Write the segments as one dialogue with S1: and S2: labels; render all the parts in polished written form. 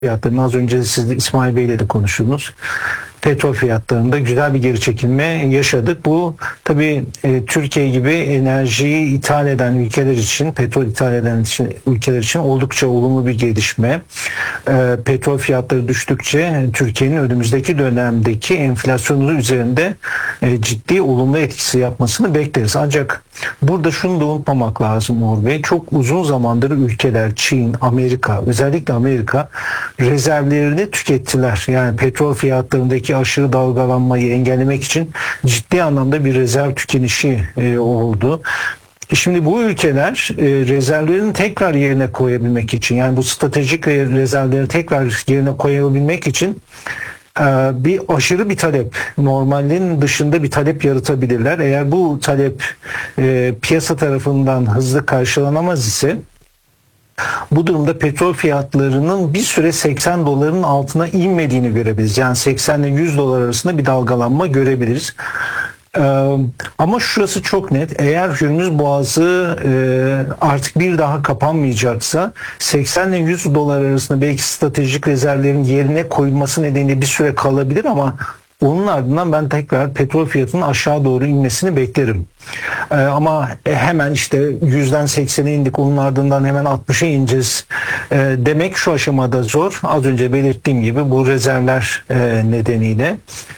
S1: fiyatlarını az önce siz İsmail Bey ile de konuştunuz. Petrol fiyatlarında güzel bir geri çekilme yaşadık. Bu tabii Türkiye gibi enerjiyi ithal eden ülkeler için, petrol ithal eden ülkeler için oldukça olumlu bir gelişme. Petrol fiyatları düştükçe Türkiye'nin önümüzdeki dönemdeki enflasyonu üzerinde ciddi olumlu etkisi yapmasını bekleriz. Ancak burada şunu da unutmamak lazım Uğur Bey. Çok uzun zamandır ülkeler, Çin, Amerika, özellikle Amerika rezervlerini tükettiler. Yani petrol fiyatlarındaki aşırı dalgalanmayı engellemek için ciddi anlamda bir rezerv tükenişi oldu. Şimdi bu ülkeler rezervlerini tekrar yerine koyabilmek için, yani bu stratejik rezervleri tekrar yerine koyabilmek için bir aşırı bir talep, normalin dışında bir talep yaratabilirler. Eğer bu talep piyasa tarafından hızlı karşılanamaz ise bu durumda petrol fiyatlarının bir süre 80 doların altına inmediğini görebiliriz. Yani 80 ile 100 dolar arasında bir dalgalanma görebiliriz. Ama şurası çok net. Eğer Hürmüz Boğazı artık bir daha kapanmayacaksa 80 ile 100 dolar arasında belki stratejik rezervlerin yerine koyulması nedeniyle bir süre kalabilir ama onun ardından ben tekrar petrol fiyatının aşağı doğru inmesini beklerim. Ama hemen işte 100'den 80'e indik, onun ardından hemen 60'a ineceğiz demek şu aşamada zor. Az önce belirttiğim gibi bu rezervler nedeniyle.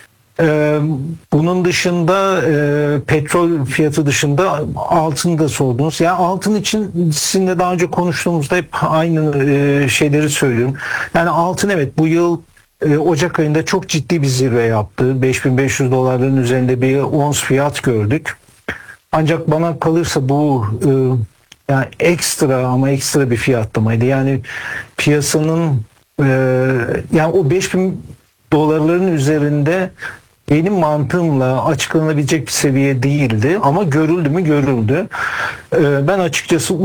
S1: Bunun dışında petrol fiyatı dışında altını da sordunuz. Yani altın için sizinle daha önce konuştuğumuzda hep aynı şeyleri söylüyorum. Yani altın evet bu yıl Ocak ayında çok ciddi bir zirve yaptı. 5500 dolarların üzerinde bir ons fiyat gördük. Ancak bana kalırsa bu yani ekstra ama ekstra bir fiyatlamaydı. Yani piyasanın yani o 5000 dolarların üzerinde benim mantığımla açıklanabilecek bir seviye değildi ama görüldü mü görüldü. Ben açıkçası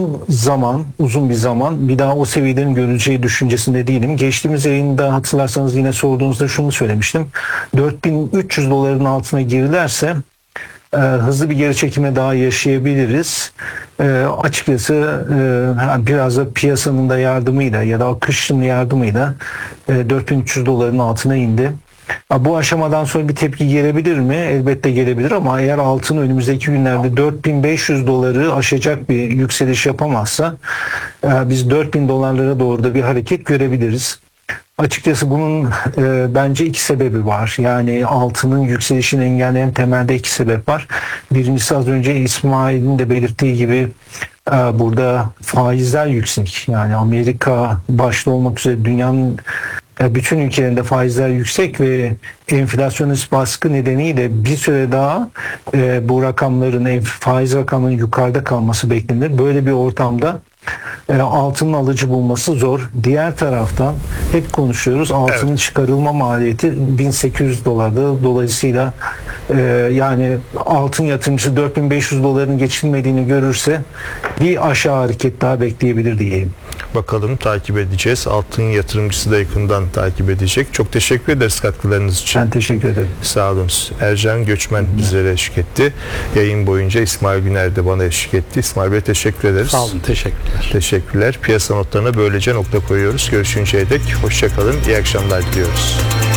S1: uzun bir zaman bir daha o seviyelerin görüleceği düşüncesinde değilim. Geçtiğimiz yayında hatırlarsanız yine sorduğunuzda şunu söylemiştim. 4300 doların altına girerlerse hızlı bir geri çekime daha yaşayabiliriz. Açıkçası biraz da piyasanın da yardımıyla ya da akışın yardımıyla 4300 doların altına indi. Bu aşamadan sonra bir tepki gelebilir mi? Elbette gelebilir ama eğer altın önümüzdeki günlerde 4500 doları aşacak bir yükseliş yapamazsa biz 4000 dolarlara doğru da bir hareket görebiliriz. Açıkçası bunun bence iki sebebi var. Yani altının yükselişini engelleyen temelde iki sebep var. Birincisi az önce İsmail'in de belirttiği gibi burada faizler yüksek. Yani Amerika başta olmak üzere dünyanın bütün ülkelerinde faizler yüksek ve enflasyonist baskı nedeniyle bir süre daha bu rakamların, faiz rakamlarının yukarıda kalması beklenir. Böyle bir ortamda altının alıcı bulması zor. Diğer taraftan hep konuşuyoruz. Altının çıkarılma maliyeti 1800 dolarda. Dolayısıyla yani altın yatırımcısı 4500 doların geçilmediğini görürse bir aşağı hareket daha bekleyebilir diyeyim.
S2: Bakalım, takip edeceğiz. Altın yatırımcısı da yakından takip edecek. Çok teşekkür ederiz katkılarınız için.
S1: Ben teşekkür ederim.
S2: Sağ olun. Ercan Göçmen bizlere eşlik etti. Yayın boyunca İsmail Güner de bana eşlik etti. İsmail Bey teşekkür ederiz.
S3: Sağ olun. Teşekkürler.
S2: Teşekkürler. Piyasa notlarına böylece nokta koyuyoruz. Görüşünceye dek hoşça kalın. İyi akşamlar diliyoruz.